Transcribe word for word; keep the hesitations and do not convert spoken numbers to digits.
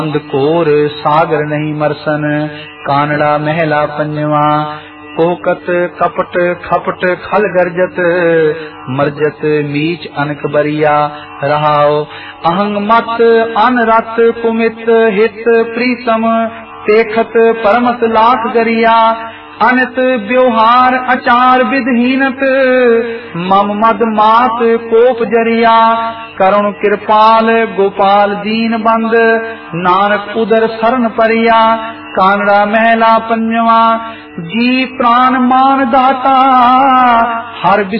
अंधकोर सागर नहीं मरसन। कानड़ा महला पंजवा। कोकत कपट खपट खल गर्जत, मरजत मीच अनक बरिया। रहाओ अहंग मत अनरत कुमित हित प्रीतम, तेखत परमत लाख गरिया। अनित व्यवहार अचार विधहीनत, मम मद मात कोप जरिया। करुण कृपाल गोपाल दीन बंद, नानक उदर शरण परिया। कानड़ा महला पंजवा। जी प्राण मान दाता, हर